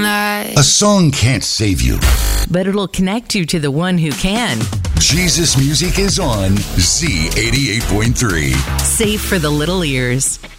night. A song can't save you, but it'll connect you to the one who can. Jesus music is on Z88.3. Safe for the little ears.